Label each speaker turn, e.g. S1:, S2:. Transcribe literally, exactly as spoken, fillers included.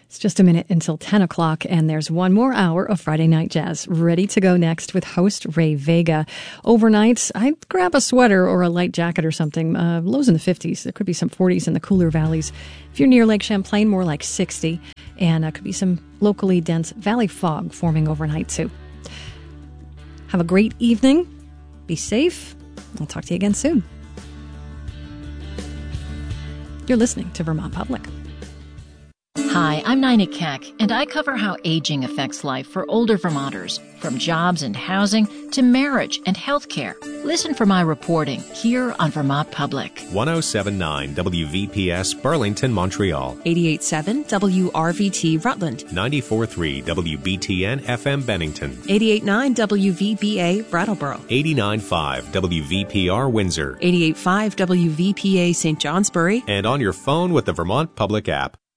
S1: It's just a minute until ten o'clock, and there's one more hour of Friday Night Jazz ready to go next with host Ray Vega. Overnight, I'd grab a sweater or a light jacket or something. Uh, lows in the fifties. There could be some forties in the cooler valleys. If you're near Lake Champlain, more like sixty. And uh, could be some locally dense valley fog forming overnight, too. Have a great evening. Be safe. I'll talk to you again soon. You're listening to Vermont Public.
S2: Hi, I'm Nina Keck, and I cover how aging affects life for older Vermonters, from jobs and housing to marriage and health care. Listen for my reporting here on Vermont Public.
S3: one oh seven point nine W V P S Burlington, Montreal.
S4: eighty-eight point seven W R V T Rutland.
S3: ninety-four point three W B T N F M Bennington.
S4: eighty-eight point nine W V B A Brattleboro.
S3: eighty-nine point five W V P R Windsor.
S4: eighty-eight point five W V P A Saint Johnsbury.
S3: And on your phone with the Vermont Public app.